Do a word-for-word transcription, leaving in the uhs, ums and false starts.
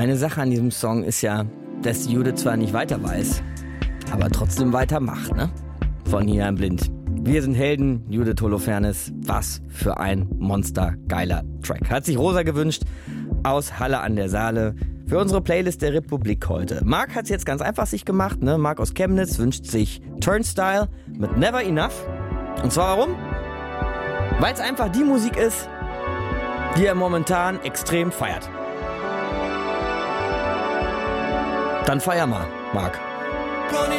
Eine Sache an diesem Song ist ja, dass Judith zwar nicht weiter weiß, aber trotzdem weitermacht, ne? Von hier an blind. Wir sind Helden, Judith Holofernes. Was für ein monstergeiler Track. Hat sich Rosa gewünscht aus Halle an der Saale für unsere Playlist der Republik heute. Marc hat es jetzt ganz einfach sich gemacht, ne? Marc aus Chemnitz wünscht sich Turnstile mit Never Enough. Und zwar warum? Weil es einfach die Musik ist, die er momentan extrem feiert. Dann feier mal, Marc.